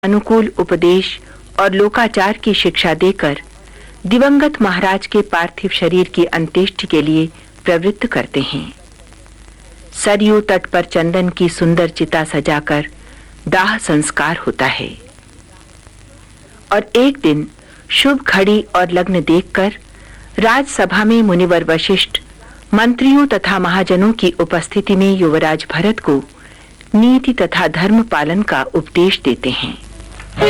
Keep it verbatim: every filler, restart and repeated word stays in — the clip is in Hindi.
अनुकूल उपदेश और लोकाचार की शिक्षा देकर दिवंगत महाराज के पार्थिव शरीर की अंत्येष्टि के लिए प्रवृत्त करते हैं। सरयू तट पर चंदन की सुंदर चिता सजाकर दाह संस्कार होता है और एक दिन शुभ घड़ी और लग्न देखकर राजसभा में मुनिवर वशिष्ठ मंत्रियों तथा महाजनों की उपस्थिति में युवराज भरत को नीति तथा धर्म पालन का उपदेश देते हैं।